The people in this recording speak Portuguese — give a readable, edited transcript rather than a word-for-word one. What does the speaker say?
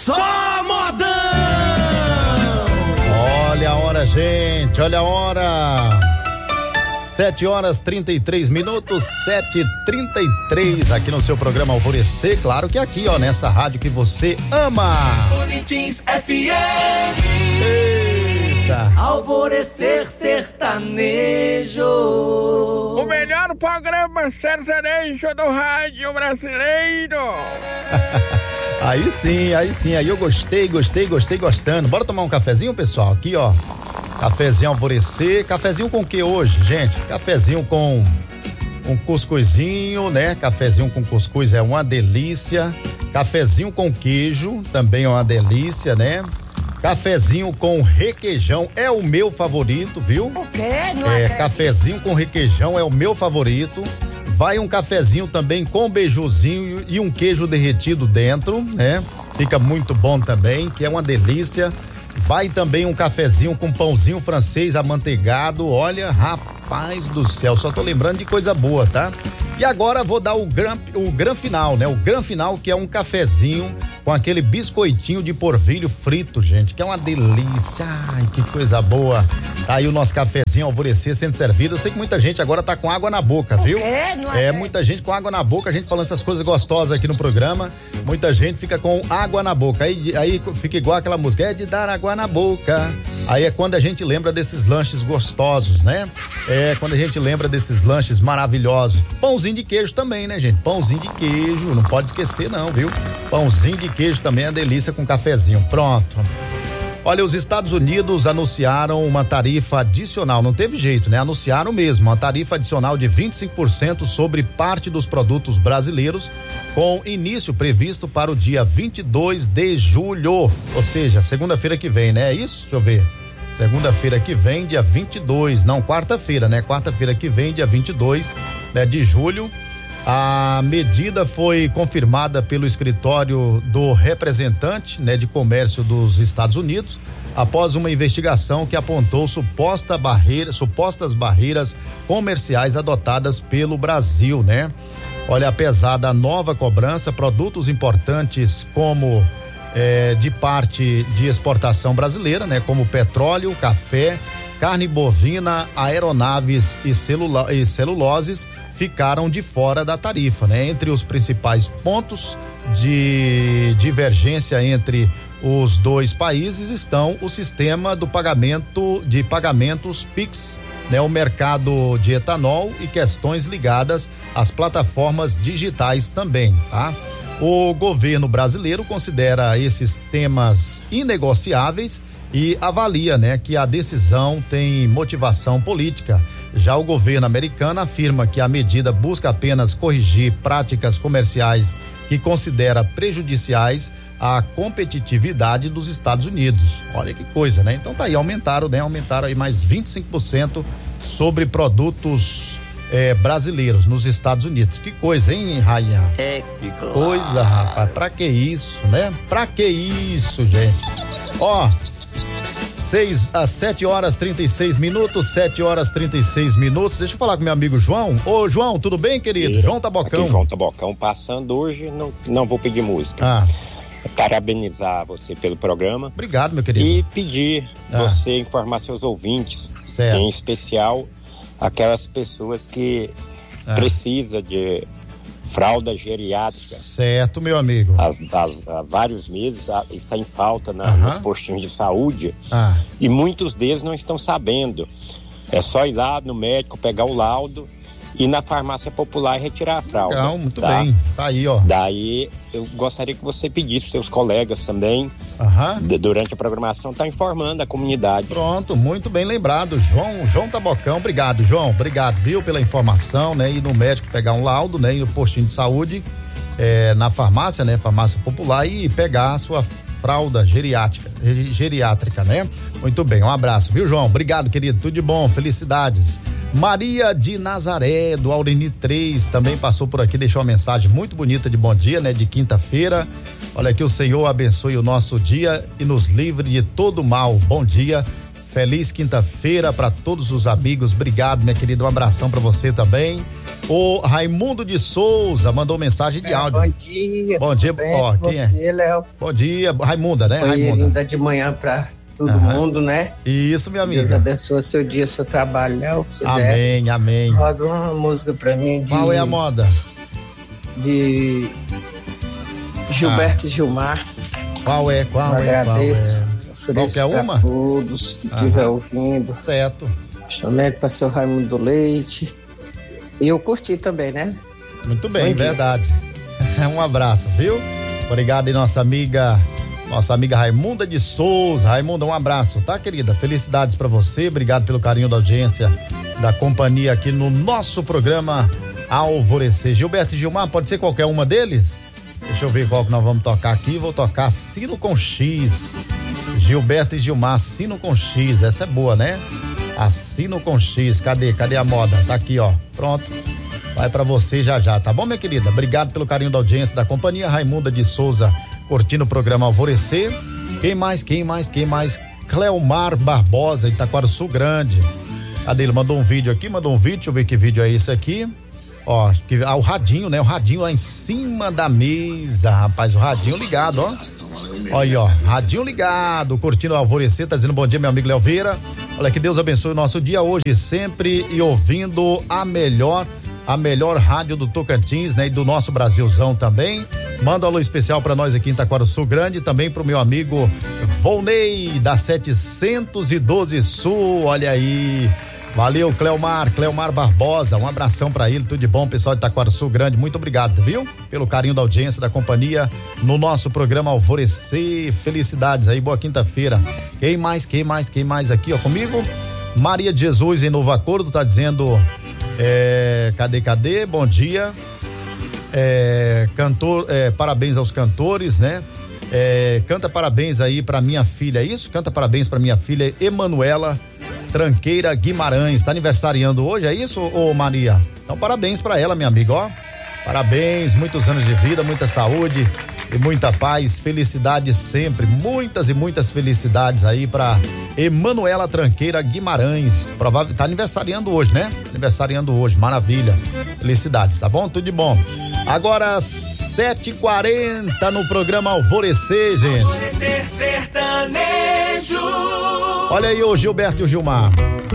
Só modão! Olha a hora, gente, olha a hora. 7h33, 7h33, aqui no seu programa Alvorecer, claro que aqui, ó, nessa rádio que você ama. Bonitins FM. Eita. Alvorecer sertanejo. O melhor programa sertanejo do rádio brasileiro. Aí sim, aí eu gostei gostando. Bora tomar um cafezinho, pessoal, aqui, ó. Cafezinho Alvorecer, cafezinho com o que hoje, gente? Cafezinho com um cuscuzinho, né? Cafezinho com cuscuz é uma delícia. Cafezinho com queijo também é uma delícia, né? Cafezinho com requeijão é o meu favorito, viu? O quê? Não é? Cafezinho com requeijão é o meu favorito. Vai um cafezinho também com beijuzinho e um queijo derretido dentro, né? Fica muito bom também, que é uma delícia. Vai também um cafezinho com pãozinho francês amanteigado. Olha, rapaz do céu, só tô lembrando de coisa boa, tá? E agora vou dar o gran final, né? O gran final, que é um cafezinho com aquele biscoitinho de polvilho frito, gente, que é uma delícia. Ai, que coisa boa. Tá aí o nosso cafezinho Alvorecer sendo servido. Eu sei que muita gente agora tá com água na boca, viu? Muita gente com água na boca, a gente falando essas coisas gostosas aqui no programa. Muita gente fica com água na boca. Aí fica igual aquela música, é de dar água na boca. Aí é quando a gente lembra desses lanches gostosos, né? É quando a gente lembra desses lanches maravilhosos. Pãozinho de queijo também, né, gente? Pãozinho de queijo, não pode esquecer não, viu? Pãozinho de queijo também é delícia com cafezinho. Pronto. Olha, os Estados Unidos anunciaram uma tarifa adicional, não teve jeito, né? Anunciaram mesmo, uma tarifa adicional de 25% sobre parte dos produtos brasileiros, com início previsto para o dia 22 de julho, ou seja, segunda-feira que vem, né? É isso? Deixa eu ver. Segunda-feira que vem, dia 22, não, quarta-feira, né? Quarta-feira que vem, dia 22, né, de julho. A medida foi confirmada pelo escritório do representante, né, de comércio dos Estados Unidos, após uma investigação que apontou supostas barreiras comerciais adotadas pelo Brasil, né? Olha, apesar da nova cobrança, produtos importantes como de parte de exportação brasileira, né, como petróleo, café, carne bovina, aeronaves e celuloses ficaram de fora da tarifa, né? Entre os principais pontos de divergência entre os dois países estão o sistema do pagamentos PIX, né? O mercado de etanol e questões ligadas às plataformas digitais também, tá? O governo brasileiro considera esses temas inegociáveis e avalia, né, que a decisão tem motivação política. Já o governo americano afirma que a medida busca apenas corrigir práticas comerciais que considera prejudiciais à competitividade dos Estados Unidos. Olha que coisa, né? Então tá aí, aumentaram aí mais 25% sobre produtos brasileiros nos Estados Unidos. Que coisa, hein, Rainha? Que coisa, rapaz, pra que isso, né? Pra que isso, gente? Ó, 7h36, 7h36. Deixa eu falar com meu amigo João. Ô, João, tudo bem, querido? João Tabocão. Aqui, João Tabocão, passando hoje, não vou pedir música. Parabenizar você pelo programa. Obrigado, meu querido. E pedir você informar seus ouvintes, certo, em especial aquelas pessoas que precisam de fralda geriátrica. Certo, meu amigo. Há vários meses está em falta nos postinhos de saúde e muitos deles não estão sabendo. É só ir lá no médico, pegar o laudo e na farmácia popular retirar a fralda. Legal, muito bem. Tá aí, ó. Daí eu gostaria que você pedisse seus colegas também, durante a programação, tá informando a comunidade. Pronto, muito bem lembrado, João Tabocão. Obrigado, João. Obrigado, viu, pela informação, né? Ir no médico pegar um laudo, né? Ir no postinho de saúde, na farmácia, né? Farmácia popular, e pegar a sua fralda geriátrica, né? Muito bem, um abraço, viu, João? Obrigado, querido. Tudo de bom, felicidades. Maria de Nazaré, do Aureni 3, também passou por aqui, deixou uma mensagem muito bonita de bom dia, né? De quinta-feira. Olha, que o Senhor abençoe o nosso dia e nos livre de todo mal. Bom dia, feliz quinta-feira para todos os amigos. Obrigado, minha querida, um abração para você também. O Raimundo de Souza mandou mensagem de áudio. Bom dia. Bom dia, ó, quem você, Léo? Bom dia, Raimunda, né? Foi Raimunda. linda de manhã pra todo mundo, né? Isso, minha amiga. Deus abençoe seu dia, seu trabalho, Léo. Amém, amém. Roda uma música pra mim. Qual é a moda? De Gilberto e Gilmar. Qual é? Eu agradeço. Qualquer uma? Todos que estiver ouvindo. Certo. Principalmente para seu Raimundo Leite. E eu curti também, né? Muito bem, verdade. Um abraço, viu? Obrigado aí, nossa amiga Raimunda de Souza. Raimunda, um abraço, tá, querida? Felicidades pra você, obrigado pelo carinho da audiência, da companhia aqui no nosso programa Alvorecer. Gilberto e Gilmar, pode ser qualquer uma deles? Deixa eu ver qual que nós vamos tocar aqui. Vou tocar Sino com X. Gilberto e Gilmar, Sino com X. Essa é boa, né? Assino com X. Cadê a moda? Tá aqui, ó. Pronto. Vai pra você já, tá bom, minha querida? Obrigado pelo carinho da audiência da companhia. Raimunda de Souza, curtindo o programa Alvorecer. Quem mais? Cleomar Barbosa, Itaquaruçu Grande. Cadê ele? Mandou um vídeo aqui, deixa eu ver que vídeo é esse aqui. Ó, o radinho, né? O radinho lá em cima da mesa, rapaz, o radinho ligado, ó. Olha aí, ó, radinho ligado, curtindo o Alvorecer, tá dizendo bom dia, meu amigo Léo Vieira. Olha, que Deus abençoe o nosso dia hoje, sempre, e ouvindo a melhor rádio do Tocantins, né? E do nosso Brasilzão também. Manda um alô especial pra nós aqui em Itaquaruçu Grande, também pro meu amigo Volney, da 712 Sul, olha aí. Valeu, Cleomar Barbosa, um abração pra ele, tudo de bom, pessoal de Itaquaruçu Grande, muito obrigado, viu? Pelo carinho da audiência, da companhia no nosso programa Alvorecer, felicidades aí, boa quinta-feira. Quem mais aqui, ó, comigo? Maria de Jesus em Novo Acordo, tá dizendo, cadê? Bom dia, parabéns aos cantores, né? Canta parabéns aí pra minha filha, é isso? Canta parabéns pra minha filha Emanuela Tranqueira Guimarães, tá aniversariando hoje, é isso, ô Maria? Então parabéns pra ela, minha amiga, ó. Parabéns, muitos anos de vida, muita saúde e muita paz, felicidades sempre, muitas e muitas felicidades aí pra Emanuela Tranqueira Guimarães, tá aniversariando hoje, né? Aniversariando hoje, maravilha, felicidades, tá bom? Tudo de bom. Agora 7h40 no programa Alvorecer, gente. Alvorecer sertanejo. Olha aí o Gilberto e o Gilmar.